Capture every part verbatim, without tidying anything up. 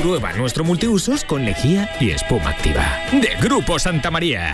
Prueba nuestro multiusos con lejía y espuma activa. De Grupo Santa María.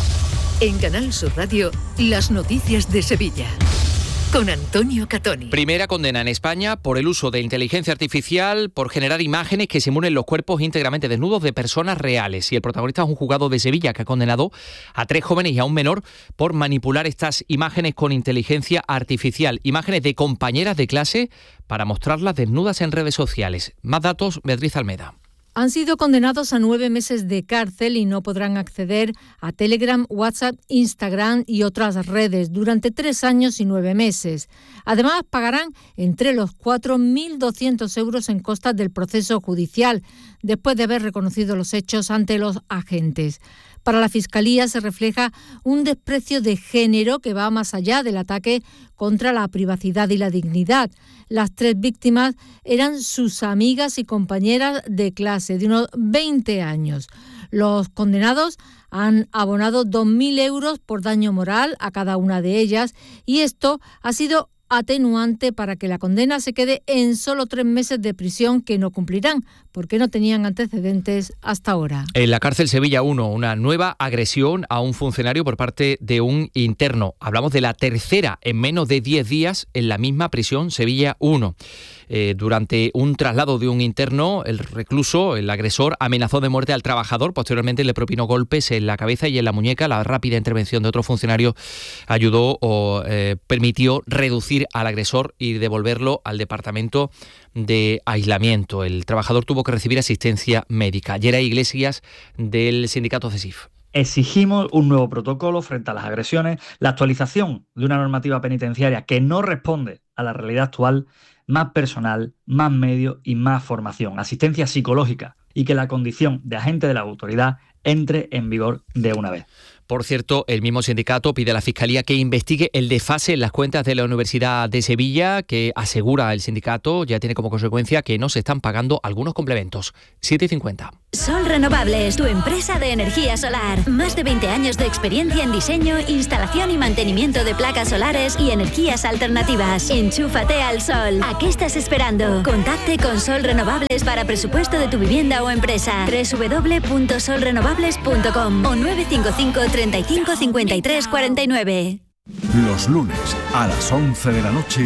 En Canal Sur Radio, las noticias de Sevilla. Con Antonio Catoni. Primera condena en España por el uso de inteligencia artificial por generar imágenes que simulen los cuerpos íntegramente desnudos de personas reales. Y el protagonista es un juzgado de Sevilla que ha condenado a tres jóvenes y a un menor por manipular estas imágenes con inteligencia artificial. Imágenes de compañeras de clase para mostrarlas desnudas en redes sociales. Más datos, Beatriz Almeda. Han sido condenados a nueve meses de cárcel y no podrán acceder a Telegram, WhatsApp, Instagram y otras redes durante tres años y nueve meses. Además, pagarán entre los cuatro mil doscientos euros en costas del proceso judicial, después de haber reconocido los hechos ante los agentes. Para la Fiscalía se refleja un desprecio de género que va más allá del ataque contra la privacidad y la dignidad. Las tres víctimas eran sus amigas y compañeras de clase de unos veinte años. Los condenados han abonado dos mil euros por daño moral a cada una de ellas y esto ha sido atenuante para que la condena se quede en solo tres meses de prisión que no cumplirán, porque no tenían antecedentes hasta ahora. En la cárcel Sevilla uno, una nueva agresión a un funcionario por parte de un interno. Hablamos de la tercera en menos de diez días en la misma prisión Sevilla uno. Eh, durante un traslado de un interno, el recluso, el agresor, amenazó de muerte al trabajador. Posteriormente le propinó golpes en la cabeza y en la muñeca. La rápida intervención de otro funcionario ayudó o eh, permitió reducir al agresor y devolverlo al departamento de aislamiento. El trabajador tuvo que recibir asistencia médica. Yeray Iglesias, del sindicato CESIF. Exigimos un nuevo protocolo frente a las agresiones, la actualización de una normativa penitenciaria que no responde a la realidad actual, más personal, más medios y más formación, asistencia psicológica y que la condición de agente de la autoridad entre en vigor de una vez. Por cierto, el mismo sindicato pide a la Fiscalía que investigue el desfase en las cuentas de la Universidad de Sevilla, que asegura el sindicato ya tiene como consecuencia que no se están pagando algunos complementos. siete y cincuenta. Sol Renovables, tu empresa de energía solar. Más de veinte años de experiencia en diseño, instalación y mantenimiento de placas solares y energías alternativas. Enchúfate al sol. ¿A qué estás esperando? Contacte con Sol Renovables para presupuesto de tu vivienda o empresa. doble u doble u doble u punto sol renovables punto com o nueve cinco cinco, treinta y cinco, cincuenta y tres, cuarenta y nueve. Los lunes a las once de la noche,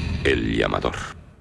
El Llamador.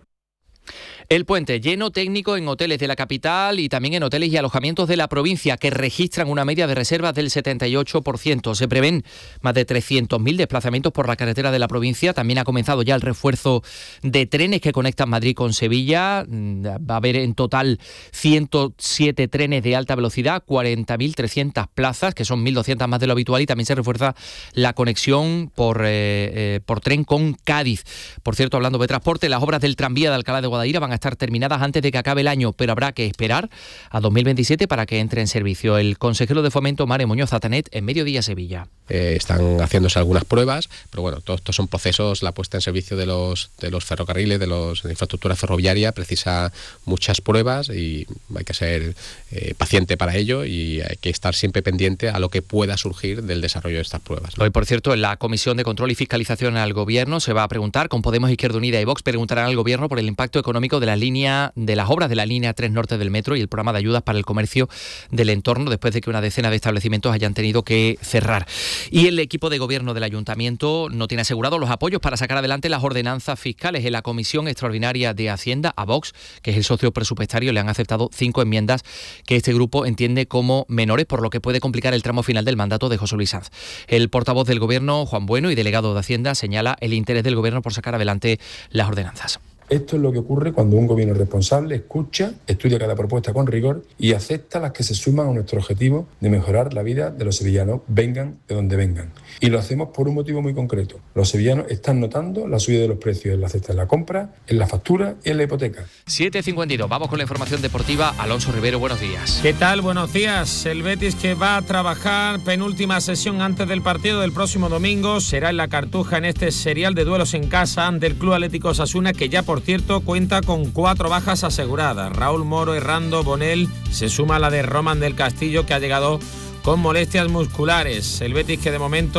El puente lleno técnico en hoteles de la capital y también en hoteles y alojamientos de la provincia que registran una media de reservas del setenta y ocho por ciento. Se prevén más de trescientos mil desplazamientos por la carretera de la provincia. También ha comenzado ya el refuerzo de trenes que conectan Madrid con Sevilla. Va a haber en total ciento siete trenes de alta velocidad, cuarenta mil trescientas plazas, que son mil doscientas más de lo habitual, y también se refuerza la conexión por, eh, eh, por tren con Cádiz. Por cierto, hablando de transporte, las obras del tranvía de Alcalá de Guadaira van a estar terminadas antes de que acabe el año, pero habrá que esperar a dos mil veintisiete para que entre en servicio. El consejero de Fomento, Mare Muñoz Atanet, en Mediodía Sevilla. Eh, están haciéndose algunas pruebas, pero bueno, todos estos son procesos. La puesta en servicio de los de los ferrocarriles, de, los, de la infraestructura ferroviaria, precisa muchas pruebas y hay que ser eh, paciente para ello y hay que estar siempre pendiente a lo que pueda surgir del desarrollo de estas pruebas, ¿no? Hoy, por cierto, en la Comisión de Control y Fiscalización al Gobierno se va a preguntar, con Podemos, Izquierda Unida y Vox, preguntarán al Gobierno por el impacto económico de la línea de las obras de la línea tres norte del metro y el programa de ayudas para el comercio del entorno, después de que una decena de establecimientos hayan tenido que cerrar. Y el equipo de gobierno del ayuntamiento no tiene asegurados los apoyos para sacar adelante las ordenanzas fiscales. En la Comisión Extraordinaria de Hacienda, a Vox, que es el socio presupuestario, le han aceptado cinco enmiendas que este grupo entiende como menores, por lo que puede complicar el tramo final del mandato de José Luis Sanz. El portavoz del Gobierno, Juan Bueno, y delegado de Hacienda, señala el interés del Gobierno por sacar adelante las ordenanzas. Esto es lo que ocurre cuando un gobierno responsable escucha, estudia cada propuesta con rigor y acepta las que se suman a nuestro objetivo de mejorar la vida de los sevillanos, vengan de donde vengan. Y lo hacemos por un motivo muy concreto. Los sevillanos están notando la subida de los precios en la cesta de la compra, en la factura y en la hipoteca. siete cincuenta y dos. Vamos con la información deportiva. Alonso Rivero, buenos días. ¿Qué tal? Buenos días. El Betis, que va a trabajar penúltima sesión antes del partido del próximo domingo, será en la Cartuja en este serial de duelos en casa ante el Club Atlético Osasuna, que ya por cierto cuenta con cuatro bajas aseguradas. Raúl Moro, Errando, Bonel, se suma a la de Roman del Castillo, que ha llegado con molestias musculares. El Betis, que de momento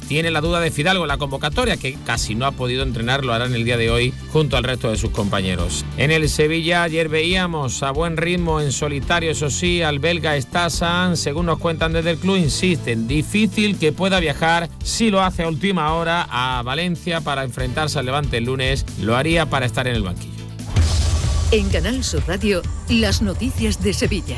tiene la duda de Fidalgo en la convocatoria, que casi no ha podido entrenar, lo hará en el día de hoy junto al resto de sus compañeros. En el Sevilla ayer veíamos a buen ritmo en solitario, eso sí, al belga Stasan. Según nos cuentan desde el club, insisten, difícil que pueda viajar. Si lo hace a última hora a Valencia para enfrentarse al Levante el lunes, lo haría para estar en el banquillo. En Canal Sur Radio, las noticias de Sevilla.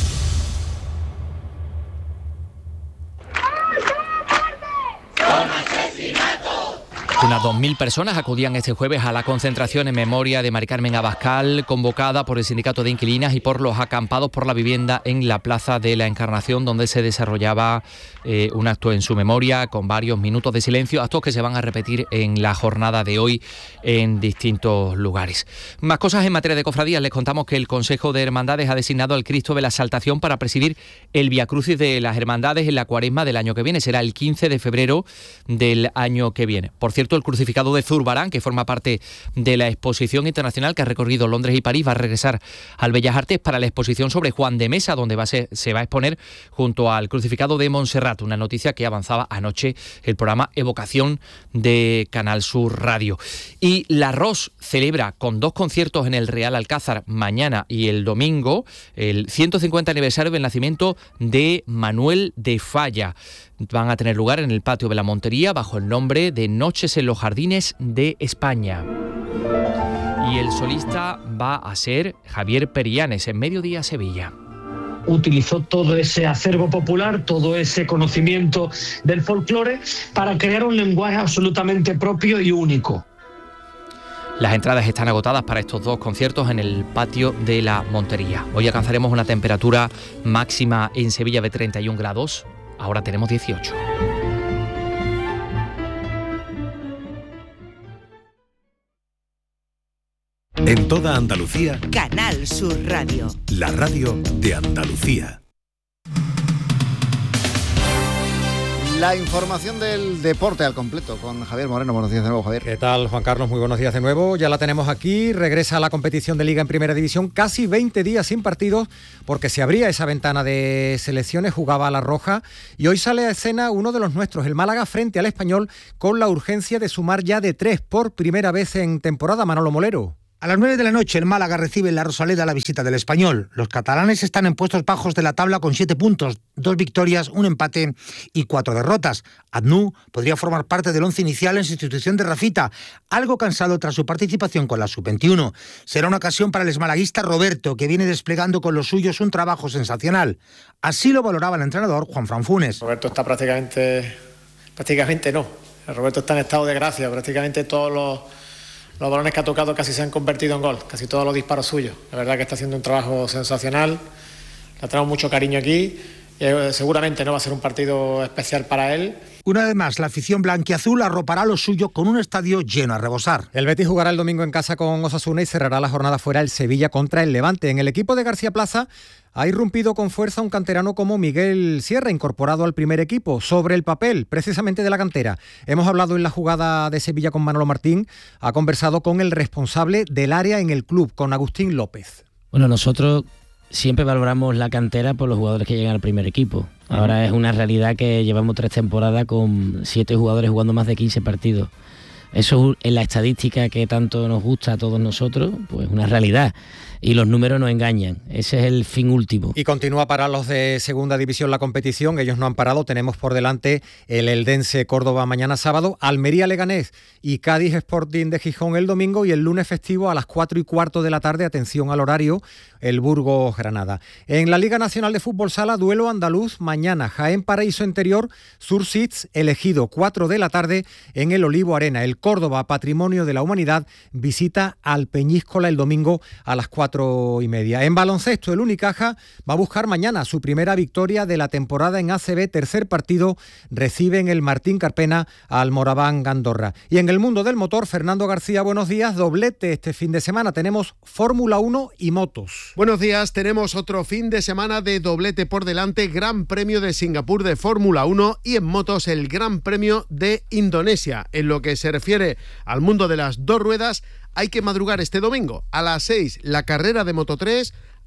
Unas dos mil personas acudían este jueves a la concentración en memoria de Mari Carmen Abascal, convocada por el Sindicato de Inquilinas y por los acampados por la vivienda en la Plaza de la Encarnación, donde se desarrollaba eh, un acto en su memoria con varios minutos de silencio, actos que se van a repetir en la jornada de hoy en distintos lugares. Más cosas en materia de cofradías. Les contamos que el Consejo de Hermandades ha designado al Cristo de la Exaltación para presidir el Viacrucis de las Hermandades en la Cuaresma del año que viene. Será el quince de febrero del año que viene. Por cierto, el crucificado de Zurbarán, que forma parte de la exposición internacional que ha recorrido Londres y París, va a regresar al Bellas Artes para la exposición sobre Juan de Mesa, donde va a ser, se va a exponer junto al crucificado de Montserrat, una noticia que avanzaba anoche el programa Evocación de Canal Sur Radio. Y la R O S celebra con dos conciertos en el Real Alcázar mañana y el domingo el ciento cincuenta aniversario del nacimiento de Manuel de Falla. Van a tener lugar en el patio de la Montería bajo el nombre de Noches en los Jardines de España. Y el solista va a ser Javier Perianes en Mediodía Sevilla. Utilizó todo ese acervo popular, todo ese conocimiento del folclore para crear un lenguaje absolutamente propio y único. Las entradas están agotadas para estos dos conciertos en el patio de la Montería. Hoy alcanzaremos una temperatura máxima en Sevilla de treinta y un grados. Ahora tenemos dieciocho. En toda Andalucía, Canal Sur Radio. La radio de Andalucía. La información del deporte al completo con Javier Moreno. Buenos días de nuevo, Javier. ¿Qué tal, Juan Carlos? Muy buenos días de nuevo. Ya la tenemos aquí. Regresa a la competición de Liga en Primera División. Casi veinte días sin partidos porque se abría esa ventana de selecciones, jugaba a la Roja y hoy sale a escena uno de los nuestros, el Málaga frente al Español, con la urgencia de sumar ya de tres por primera vez en temporada. Manolo Molero. A las nueve de la noche el Málaga recibe en la Rosaleda la visita del Español. Los catalanes están en puestos bajos de la tabla con siete puntos, dos victorias, un empate y cuatro derrotas. Adnú podría formar parte del once inicial en sustitución de Rafita, algo cansado tras su participación con la sub veintiuno. Será una ocasión para el exmalaguista Roberto, que viene desplegando con los suyos un trabajo sensacional. Así lo valoraba el entrenador Juan Fran Funes. Roberto está prácticamente, prácticamente no. Roberto está en estado de gracia, prácticamente todos los... Los balones que ha tocado casi se han convertido en gol, casi todos los disparos suyos. La verdad que está haciendo un trabajo sensacional, le tenemos mucho cariño aquí y seguramente no va a ser un partido especial para él. Una vez más, la afición blanquiazul arropará lo suyo con un estadio lleno a rebosar. El Betis jugará el domingo en casa con Osasuna y cerrará la jornada fuera el Sevilla contra el Levante. En el equipo de García Plaza ha irrumpido con fuerza un canterano como Miguel Sierra, incorporado al primer equipo. Sobre el papel, precisamente de la cantera, hemos hablado en la jugada de Sevilla con Manolo Martín, ha conversado con el responsable del área en el club, con Agustín López. Bueno, nosotros siempre valoramos la cantera por los jugadores que llegan al primer equipo. Ahora es una realidad que llevamos tres temporadas con siete jugadores jugando más de quince partidos. Eso en la estadística que tanto nos gusta a todos nosotros, pues una realidad. Y los números no engañan. Ese es el fin último. Y continúa para los de segunda división la competición. Ellos no han parado. Tenemos por delante el Eldense Córdoba mañana sábado, Almería Leganés y Cádiz Sporting de Gijón el domingo y el lunes festivo a las cuatro y cuarto de la tarde. Atención al horario, el Burgos Granada. En la Liga Nacional de Fútbol Sala, duelo andaluz mañana. Jaén Paraíso Interior, Sursits Elegido, cuatro de la tarde en el Olivo Arena. El Córdoba, Patrimonio de la Humanidad, visita al Peñíscola el domingo a las cuatro y media. En baloncesto, el Unicaja va a buscar mañana su primera victoria de la temporada en A C B. Tercer partido, recibe en el Martín Carpena al Moraván Andorra. Y en el mundo del motor, Fernando García, buenos días. Doblete este fin de semana. Tenemos Fórmula uno y motos. Buenos días. Tenemos otro fin de semana de doblete por delante. Gran Premio de Singapur de Fórmula uno y en motos el Gran Premio de Indonesia. En lo que se refiere al mundo de las dos ruedas, hay que madrugar este domingo. A las seis, la carrera de Moto tres,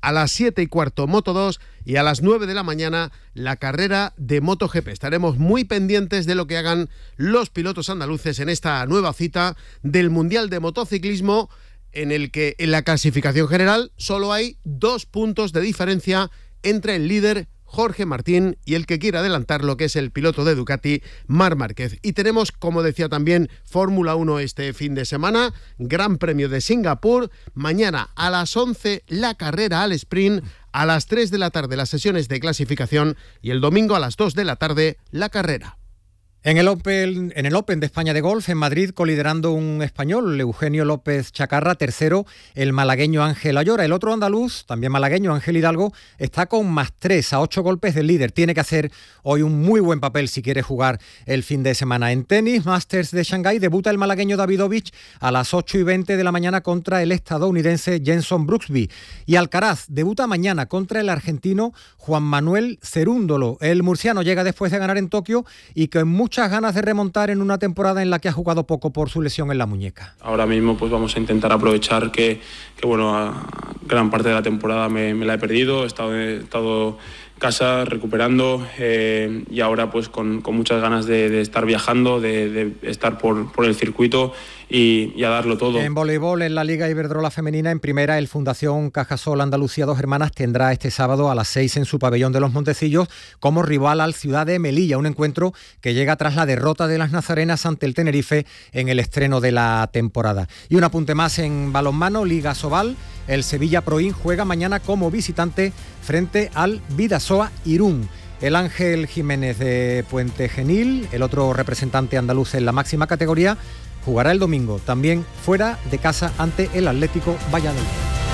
a las siete y cuarto Moto dos y a las nueve de la mañana la carrera de MotoGP. Estaremos muy pendientes de lo que hagan los pilotos andaluces en esta nueva cita del Mundial de Motociclismo, en el que en la clasificación general solo hay dos puntos de diferencia entre el líder Jorge Martín y el que quiere adelantar, lo que es el piloto de Ducati, Marc Márquez. Y tenemos, como decía también, Fórmula uno este fin de semana, Gran Premio de Singapur, mañana a las once la carrera al sprint, a las tres de la tarde las sesiones de clasificación y el domingo a las dos de la tarde la carrera. En el, Open, en el Open de España de golf, en Madrid, coliderando un español, Eugenio López Chacarra, tercero, el malagueño Ángel Ayora. El otro andaluz, también malagueño, Ángel Hidalgo, está con más tres a ocho golpes del líder. Tiene que hacer hoy un muy buen papel si quiere jugar el fin de semana. En tenis, Masters de Shanghái, debuta el malagueño Davidovich a las ocho y veinte de la mañana contra el estadounidense Jenson Brooksby. Y Alcaraz debuta mañana contra el argentino Juan Manuel Cerúndolo. El murciano llega después de ganar en Tokio y con mucho muchas ganas de remontar en una temporada en la que ha jugado poco por su lesión en la muñeca. Ahora mismo pues vamos a intentar aprovechar que, que bueno, a gran parte de la temporada me, me la he perdido, he estado, he estado en casa recuperando eh, y ahora pues con, con muchas ganas de, de estar viajando, de, de estar por, por el circuito y, y a darlo todo. En voleibol, en la Liga Iberdrola Femenina, en primera, el Fundación Cajasol Andalucía Dos Hermanas tendrá este sábado a las seis en su pabellón de los Montecillos como rival al Ciudad de Melilla, un encuentro que llega tras la derrota de las nazarenas ante el Tenerife en el estreno de la temporada. Y un apunte más en balonmano, Liga Sobal, el Sevilla Proin juega mañana como visitante frente al Bidasoa Irún. El Ángel Jiménez de Puente Genil, el otro representante andaluz en la máxima categoría, jugará el domingo, también fuera de casa ante el Atlético Valladolid.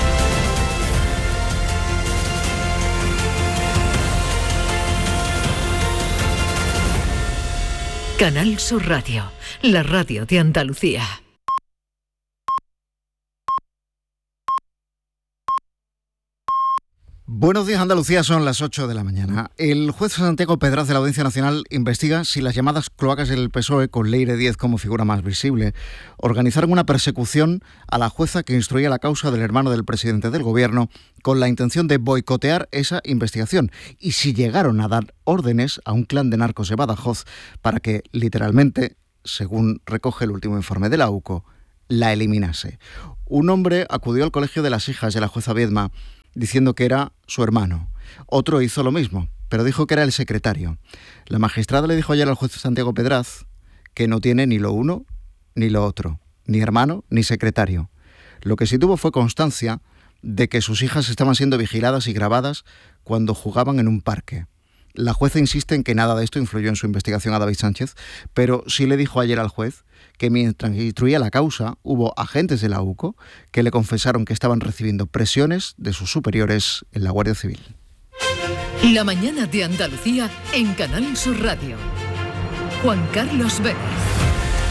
Canal Sur Radio, la radio de Andalucía. Buenos días, Andalucía, son las ocho de la mañana. El juez Santiago Pedraz de la Audiencia Nacional investiga si las llamadas cloacas del P S O E, con Leire Díez como figura más visible, organizaron una persecución a la jueza que instruía la causa del hermano del presidente del gobierno con la intención de boicotear esa investigación, y si llegaron a dar órdenes a un clan de narcos de Badajoz para que, literalmente, según recoge el último informe de la U C O, la eliminase. Un hombre acudió al colegio de las hijas de la jueza Viedma diciendo que era su hermano. Otro hizo lo mismo, pero dijo que era el secretario. La magistrada le dijo ayer al juez Santiago Pedraz que no tiene ni lo uno ni lo otro, ni hermano ni secretario. Lo que sí tuvo fue constancia de que sus hijas estaban siendo vigiladas y grabadas cuando jugaban en un parque. La jueza insiste en que nada de esto influyó en su investigación a David Sánchez, pero sí le dijo ayer al juez que mientras instruía la causa hubo agentes de la U C O que le confesaron que estaban recibiendo presiones de sus superiores en la Guardia Civil. La mañana de Andalucía en Canal Sur Radio. Juan Carlos Vélez.